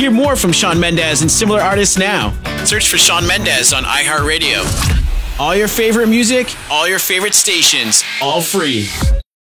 hear more from Shawn Mendes and similar artists now. Search for Shawn Mendes on iHeartRadio. All your favorite music, all your favorite stations, all free.